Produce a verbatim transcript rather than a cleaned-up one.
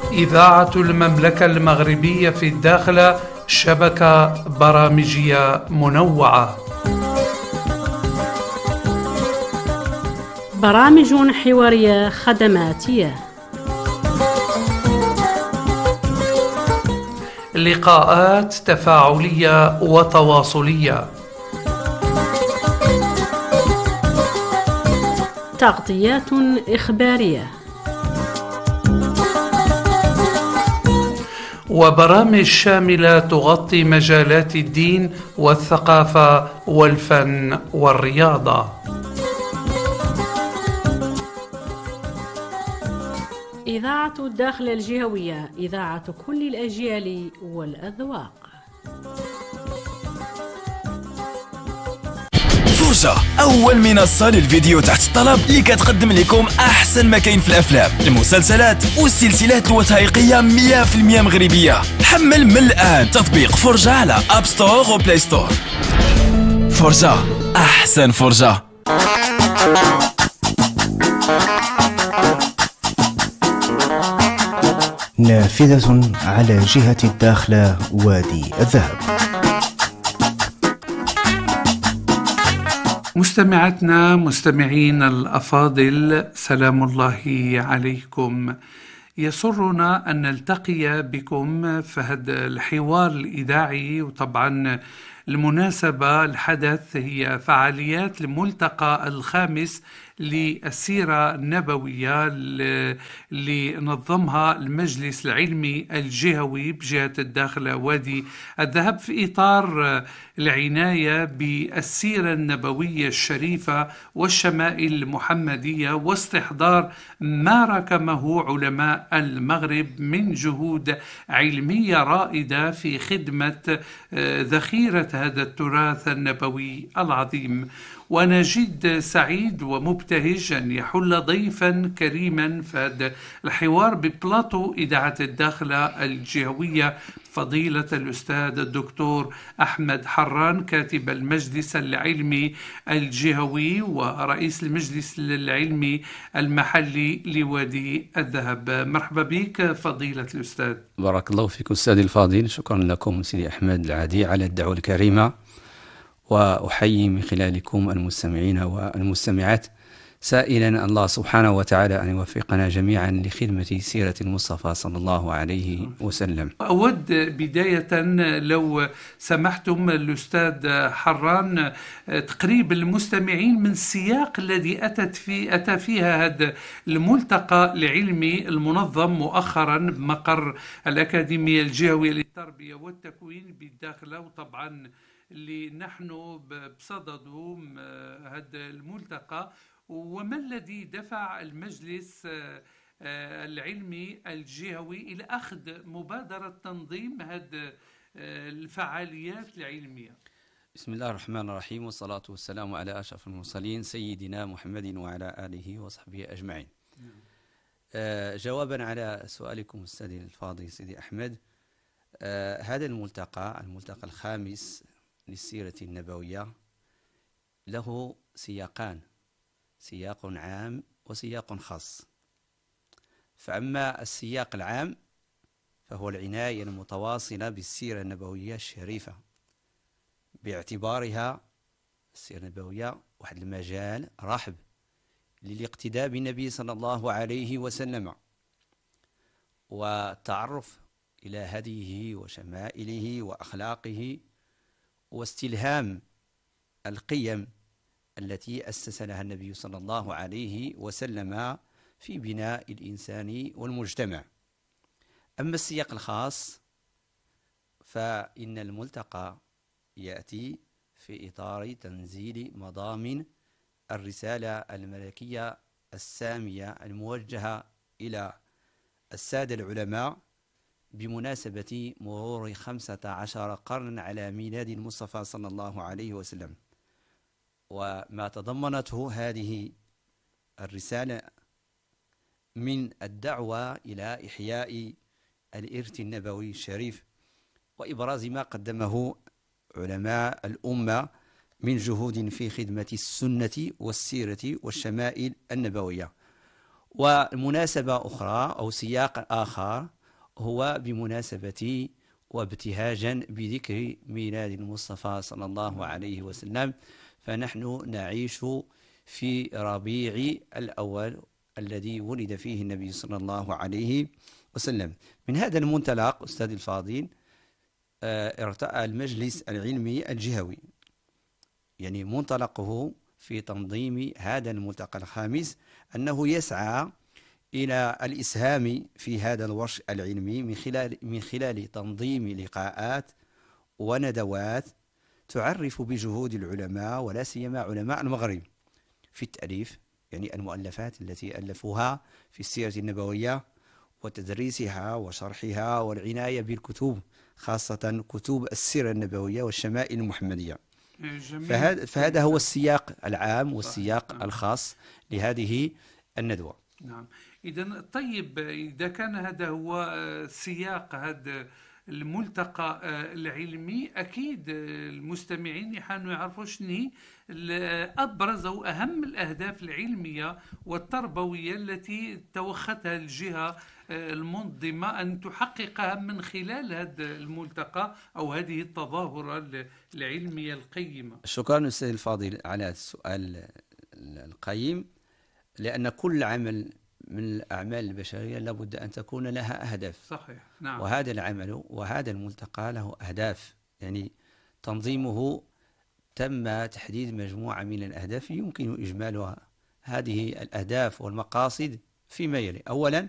إذاعة المملكة المغربية في الداخلة، شبكة برامجية منوعة، برامج حوارية خدماتية، لقاءات تفاعلية وتواصلية، تغطيات إخبارية، وبرامج شاملة تغطي مجالات الدين والثقافة والفن والرياضة. إذاعة الداخلة الجهوية، إذاعة كل الأجيال والأذواق. فرجة، أول منصة للفيديو تحت الطلب اللي كتقدم لكم أحسن ما كاين في الأفلام، المسلسلات والسلسلات الوثائقية مية في المية مغربية. حمل من الآن تطبيق فرجة على أب ستور وبلاي ستور. فرجة، أحسن فرجة. نافذة على جهة الداخلة وادي الذهب. مستمعاتنا مستمعين الأفاضل، سلام الله عليكم. يسرنا أن نلتقي بكم في هذا الحوار الإذاعي، وطبعا المناسبة الحدث هي فعاليات الملتقى الخامس للسيرة النبوية اللي نظمها المجلس العلمي الجهوي بجهة الداخلة وادي الذهب في إطار العناية بالسيرة النبوية الشريفة والشمائل المحمدية، واستحضار ما ركمه علماء المغرب من جهود علمية رائدة في خدمة ذخيرة هذا التراث النبوي العظيم. وأنا جد سعيد ومبتهج أن يحل ضيفا كريما في هذا الحوار ببلاطو إذاعة الداخلة الجهوية، فضيلة الأستاذ الدكتور أحمد حران، كاتب المجلس العلمي الجهوي ورئيس المجلس العلمي المحلي لوادي الذهب. مرحبا بك فضيلة الأستاذ. بارك الله فيكم أستاذي الفاضل، شكرا لكم سيدي أحمد العادي على الدعوة الكريمة، وأحيي من خلالكم المستمعين والمستمعات، سائلا الله سبحانه وتعالى أن يوفقنا جميعا لخدمة سيرة المصطفى صلى الله عليه وسلم. أود بداية لو سمحتم الأستاذ حران تقريب المستمعين من السياق الذي أتت في أتى فيها هذا الملتقى العلمي المنظم مؤخرا بمقر الأكاديمية الجهوية للتربية والتكوين بالداخلة، وطبعا اللي نحن بصدده هذا الملتقى، وما الذي دفع المجلس العلمي الجهوي إلى أخذ مبادرة تنظيم هذه الفعاليات العلمية؟ بسم الله الرحمن الرحيم، والصلاة والسلام على أشرف المرسلين سيدنا محمد وعلى آله وصحبه أجمعين. آه جوابا على سؤالكم أستاذي الفاضل سيدي أحمد، آه هذا الملتقى الملتقى الخامس للسيرة النبوية له سياقان، سياق عام وسياق خاص. فأما السياق العام فهو العناية المتواصلة بالسيرة النبوية الشريفة، باعتبارها السيرة النبوية واحد المجال رحب للاقتداء بالنبي صلى الله عليه وسلم، والتعرف إلى هديه وشمائله وأخلاقه، واستلهام القيم التي أسس لها النبي صلى الله عليه وسلم في بناء الإنسان والمجتمع. أما السياق الخاص فإن الملتقى يأتي في إطار تنزيل مضامن الرسالة الملكية السامية الموجهة إلى السادة العلماء بمناسبة مرور خمسة عشر قرنا على ميلاد المصطفى صلى الله عليه وسلم. وما تضمنته هذه الرسالة من الدعوة إلى إحياء الإرث النبوي الشريف، وإبراز ما قدمه علماء الأمة من جهود في خدمة السنة والسيرة والشمائل النبوية. والمناسبة أخرى أو سياق آخر هو بمناسبة وابتهاجا بذكر ميلاد المصطفى صلى الله عليه وسلم، فنحن نعيش في ربيع الأول الذي ولد فيه النبي صلى الله عليه وسلم. من هذا المنطلق أستاذ الفاضل ارتأى المجلس العلمي الجهوي يعني منطلقه في تنظيم هذا الملتقى الخامس أنه يسعى إلى الإسهام في هذا الورش العلمي من خلال من خلال تنظيم لقاءات وندوات تعرف بجهود العلماء ولا سيما علماء المغرب في التأليف، يعني المؤلفات التي ألفوها في السيرة النبوية وتدريسها وشرحها والعناية بالكتب خاصة كتب السيرة النبوية والشمائل المحمدية. فهذا, فهذا هو السياق العام والسياق نعم. الخاص لهذه الندوة. نعم. إذا طيب، إذا كان هذا هو سياق هذا الملتقى العلمي، أكيد المستمعين يحانوا يعرفوا شنو أبرز وأهم الأهداف العلمية والتربوية التي توختها الجهة المنظمة أن تحققها من خلال هذا الملتقى أو هذه التظاهرة العلمية القيمة. شكرا أستاذ الفاضل على السؤال القيم، لأن كل عمل من الأعمال البشرية لابد أن تكون لها أهداف. صحيح. نعم. وهذا العمل وهذا الملتقى له أهداف، يعني تنظيمه تم تحديد مجموعة من الأهداف يمكن إجمالها. هذه الأهداف والمقاصد فيما يلي: أولا